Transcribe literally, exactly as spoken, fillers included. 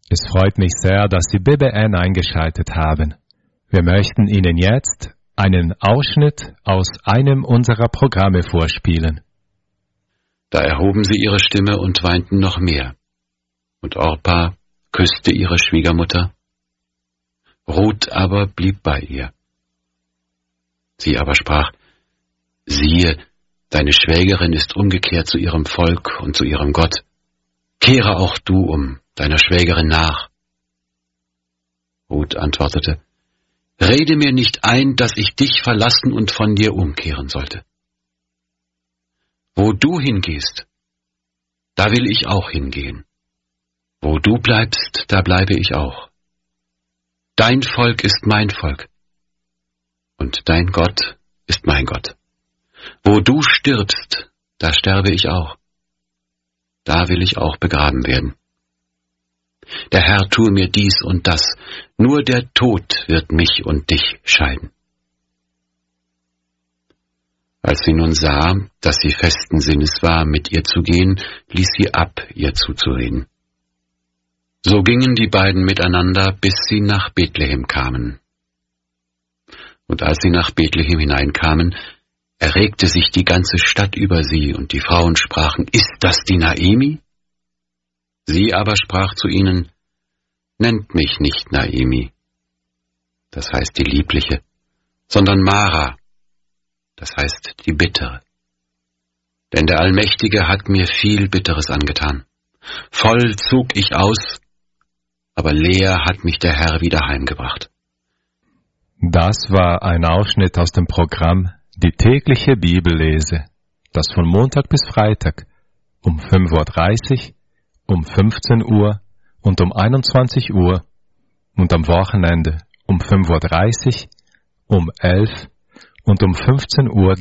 Es freut mich sehr, dass Sie B B N eingeschaltet haben. Wir möchten Ihnen jetzt einen Ausschnitt aus einem unserer Programme vorspielen. Da erhoben sie ihre Stimme und weinten noch mehr. Und Orpa küsste ihre Schwiegermutter. Ruth aber blieb bei ihr. Sie aber sprach: Siehe, deine Schwägerin ist umgekehrt zu ihrem Volk und zu ihrem Gott. Kehre auch du um, deiner Schwägerin nach. Ruth antwortete: Rede mir nicht ein, dass ich dich verlassen und von dir umkehren sollte. Wo du hingehst, da will ich auch hingehen. Wo du bleibst, da bleibe ich auch. Dein Volk ist mein Volk, und dein Gott ist mein Gott. Wo du stirbst, da sterbe ich auch. Da will ich auch begraben werden. Der Herr tue mir dies und das, nur der Tod wird mich und dich scheiden. Als sie nun sah, dass sie festen Sinnes war, mit ihr zu gehen, ließ sie ab, ihr zuzureden. So gingen die beiden miteinander, bis sie nach Bethlehem kamen. Und als sie nach Bethlehem hineinkamen, erregte sich die ganze Stadt über sie, und die Frauen sprachen: Ist das die Naemi? Sie aber sprach zu ihnen: Nennt mich nicht Naemi, das heißt die Liebliche, sondern Mara, das heißt die Bittere. Denn der Allmächtige hat mir viel Bitteres angetan. Voll zog ich aus, aber leer hat mich der Herr wieder heimgebracht. Das war ein Ausschnitt aus dem Programm Die tägliche Bibellese, das von Montag bis Freitag um fünf Uhr dreißig, um fünfzehn Uhr und um einundzwanzig Uhr und am Wochenende um fünf Uhr dreißig, um elf und um fünfzehn Uhr